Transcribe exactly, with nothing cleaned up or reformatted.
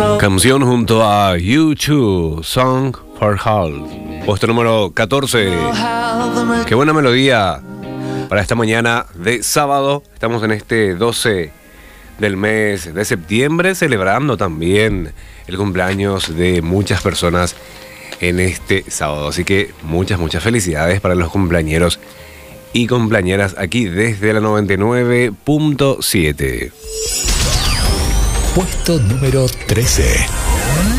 Canción junto a U dos, Song for Hall. Puesto número catorce. Qué buena melodía para esta mañana de sábado. Estamos en este doce del mes de septiembre, celebrando también el cumpleaños de muchas personas en este sábado. Así que muchas, muchas felicidades para los cumpleañeros y cumpleañeras aquí desde la noventa y nueve punto siete. Puesto número trece.